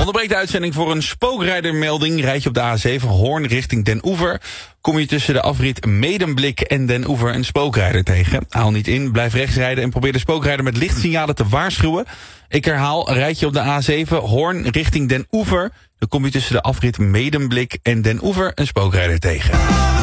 Onderbreekt de uitzending voor een spookrijdermelding. Rijd je op de A7 Hoorn richting Den Oever, kom je tussen de afrit Medemblik en Den Oever een spookrijder tegen. Haal niet in, blijf rechts rijden en probeer de spookrijder met lichtsignalen te waarschuwen. Ik herhaal, rijd je op de A7 Hoorn richting Den Oever, dan kom je tussen de afrit Medemblik en Den Oever een spookrijder tegen.